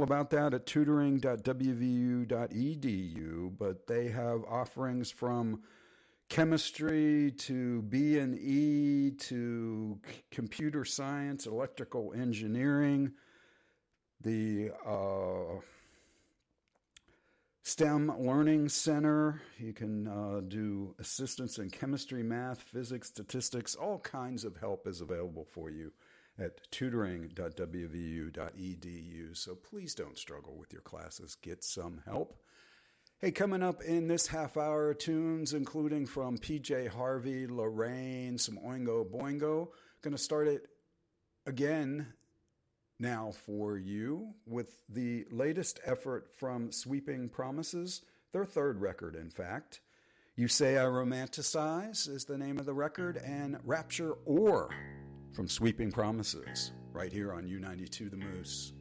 about that at tutoring.wvu.edu, but they have offerings from chemistry to B&E to computer science, electrical engineering, the STEM Learning Center. You can do assistance in chemistry, math, physics, statistics. All kinds of help is available for you at tutoring.wvu.edu. So please don't struggle with your classes. Get some help. Hey, coming up in this half hour, tunes including from PJ Harvey, Lorraine, some Oingo Boingo. Going to start it again now for you with the latest effort from Sweeping Promises, their third record, in fact. You Say I Romanticize is the name of the record, and Rapture Or from Sweeping Promises, right here on U92 The Moose.